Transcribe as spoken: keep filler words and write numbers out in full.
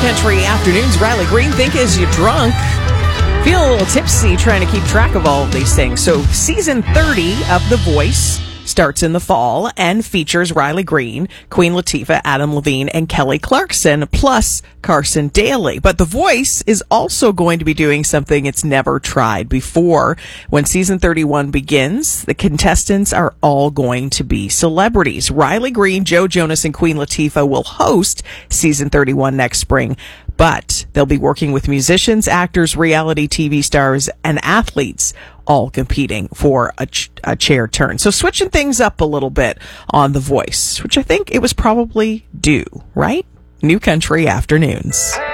Country Afternoons. Riley Green, think as you drunk. Feel a little tipsy trying to keep track of all of these things. So season thirty of The Voice starts in the fall and features Riley Green, Queen Latifah, Adam Levine, and Kelly Clarkson, plus Carson Daly. But The Voice is also going to be doing something it's never tried before. When season thirty-one begins, the contestants are all going to be celebrities. Riley Green, Joe Jonas, and Queen Latifah will host season thirty-one next spring. But they'll be working with musicians, actors, reality T V stars, and athletes, all competing for a, ch- a chair turn. So switching things up a little bit on The Voice, which I think it was probably due, right? New Country Afternoons.